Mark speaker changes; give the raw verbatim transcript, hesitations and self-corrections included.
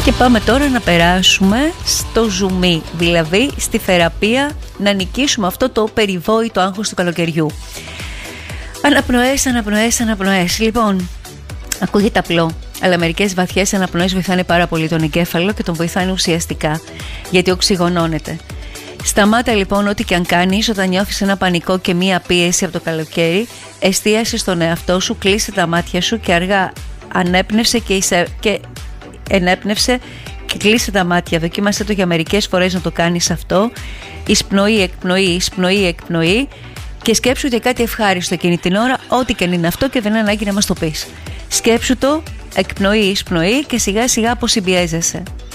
Speaker 1: Και πάμε τώρα να περάσουμε στο ζουμί, δηλαδή στη θεραπεία, να νικήσουμε αυτό το περιβόητο άγχος του καλοκαιριού. Αναπνοές, αναπνοές, αναπνοές. Λοιπόν, ακούγεται απλό, αλλά μερικές βαθιές αναπνοές βοηθάνε πάρα πολύ τον εγκέφαλο και τον βοηθάνε ουσιαστικά, γιατί οξυγονώνεται. Σταμάτα λοιπόν ό,τι και αν κάνεις όταν νιώθεις ένα πανικό και μία πίεση από το καλοκαίρι. Εστίασε στον εαυτό σου, κλείσε τα μάτια σου και αργά ανέπνευσε και, είσαι, και ενέπνευσε και κλείσε τα μάτια. Δοκίμασε το για μερικές φορές να το κάνεις αυτό. Εισπνοή, εκπνοή, εισπνοή, εκπνοή. Και σκέψου για κάτι ευχάριστο εκείνη την ώρα, ό,τι και αν είναι αυτό, και δεν είναι ανάγκη να μας το πεις. Σκέψου το, εκπνοή, εισπνοή, και σιγά σιγά αποσυμπιέζεσαι.